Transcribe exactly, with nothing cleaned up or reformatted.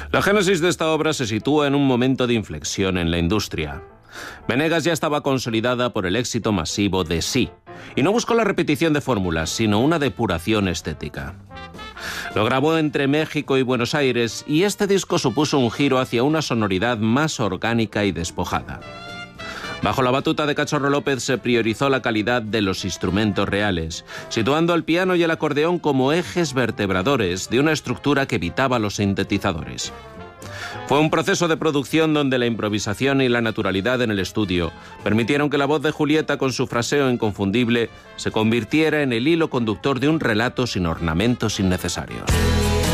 La génesis de esta obra se sitúa en un momento de inflexión en la industria. Venegas ya estaba consolidada por el éxito masivo de Sí, y no buscó la repetición de fórmulas, sino una depuración estética. Lo grabó entre México y Buenos Aires, y este disco supuso un giro hacia una sonoridad más orgánica y despojada. Bajo la batuta de Cachorro López se priorizó la calidad de los instrumentos reales, situando al piano y el acordeón como ejes vertebradores de una estructura que evitaba los sintetizadores. Fue un proceso de producción donde la improvisación y la naturalidad en el estudio permitieron que la voz de Julieta, con su fraseo inconfundible, se convirtiera en el hilo conductor de un relato sin ornamentos innecesarios.